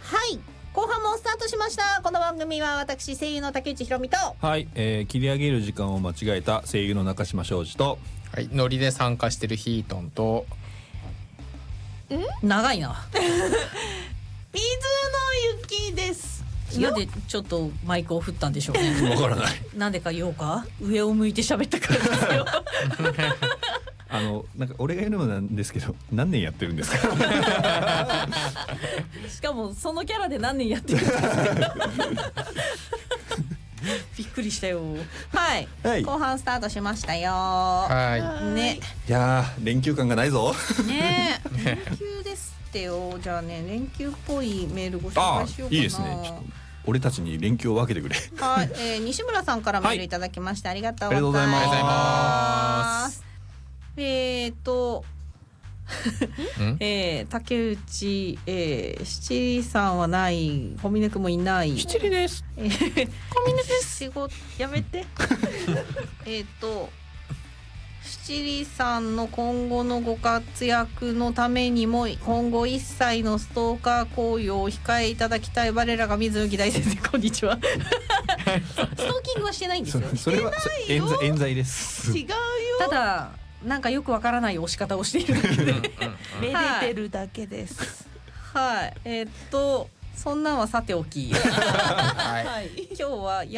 はい後半もスタートしました。この番組は私声優の竹内ひろみとはい、切り上げる時間を間違えた声優の中島昌司と、 はい、ノリで参加してるヒートンと長いな水の雪です。 なんでちょっとマイクを振ったんでしょうね。 わからない。 なんでか言おうか。上を向いて喋ったからですよ。 なんか俺が言うのもなんですけど、何年やってるんですか。 しかもそのキャラで何年やってるんですか。びっくりしたよ。はい、 はい、 後半スタートしましたよ。 はいね。 いやー連休感がないぞ。 ね連休ですってよ。じゃあね連休っぽいメールご紹介しようかな。 いいですね。ちょっと俺たちに連休を分けてくれ。 はい、西村さんからメールいただきまして、ありがとうございありがとうございま。 ます竹内、七里さんはない、小峰くんもいない。 七里です。 小峰です。仕事やめて。七里さんの今後のご活躍のためにも今後一切のストーカー行為をお控えいただきたい我らが水木大先生、こんにちは。ストーキングはしてないんですよ。 それは冤罪です。 違うよ。 ただなんかよくわからない押し方をしているだけでめでてるだけです。 はい、そんなんはさておき、 はい、 今日は